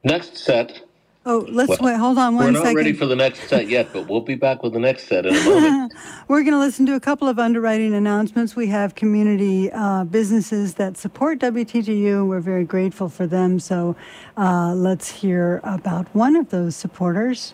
Next set. Oh, let's wait. Hold on one second. We're not ready for the next set yet, but we'll be back with the next set in a moment. We're going to listen to a couple of underwriting announcements. We have community businesses that support WTGU. We're very grateful for them. So let's hear about one of those supporters.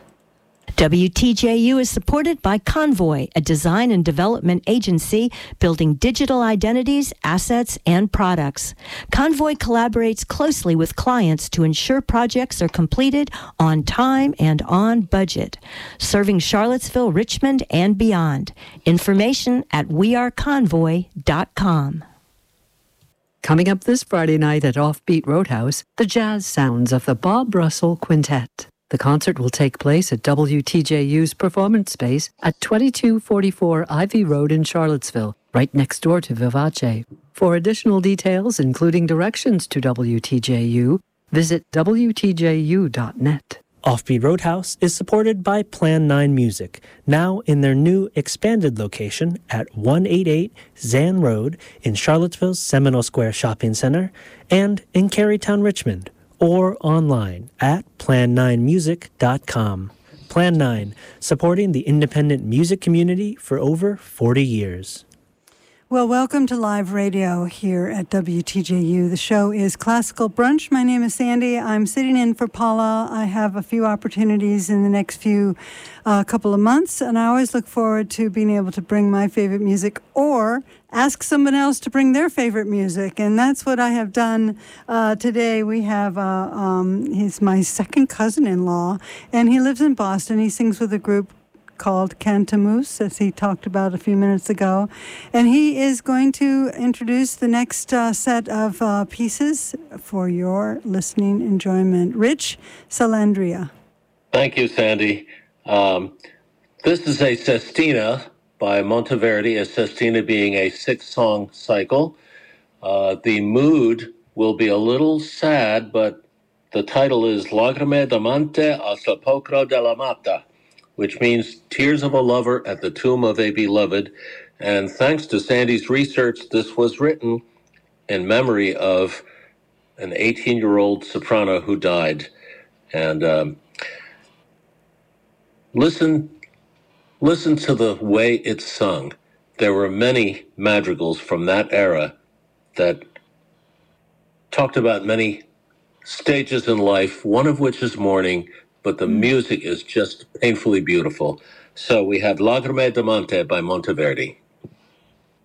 WTJU is supported by Convoy, a design and development agency building digital identities, assets, and products. Convoy collaborates closely with clients to ensure projects are completed on time and on budget, serving Charlottesville, Richmond, and beyond. Information at weareconvoy.com. Coming up this Friday night at Offbeat Roadhouse, the jazz sounds of the Bob Russell Quintet. The concert will take place at WTJU's performance space at 2244 Ivy Road in Charlottesville, right next door to Vivace. For additional details, including directions to WTJU, visit WTJU.net. Offbeat Roadhouse is supported by Plan 9 Music, now in their new expanded location at 188 Zan Road in Charlottesville's Seminole Square Shopping Center and in Carytown, Richmond, or online at plan9music.com. Plan 9, supporting the independent music community for over 40 years. Well, welcome to live radio here at WTJU. The show is Classical Brunch. My name is Sandy. I'm sitting in for Paula. I have a few opportunities in the next couple of months, and I always look forward to being able to bring my favorite music or ask someone else to bring their favorite music, and that's what I have done today. We have he's my second cousin-in-law, and he lives in Boston. He sings with a group called Cantamus, as he talked about a few minutes ago. And he is going to introduce the next set of pieces for your listening enjoyment. Rich Salandria. Thank you, Sandy. This is a sestina by Monteverdi, a sestina being a 6-song cycle. The mood will be a little sad, but the title is Lagrime d'amante al sepolcro dell'amata, which means Tears of a Lover at the Tomb of a Beloved. And thanks to Sandy's research, this was written in memory of an 18-year-old soprano who died. And listen to the way it's sung. There were many madrigals from that era that talked about many stages in life, one of which is mourning, but the music is just painfully beautiful. So we have Lagrime d'amante by Monteverdi.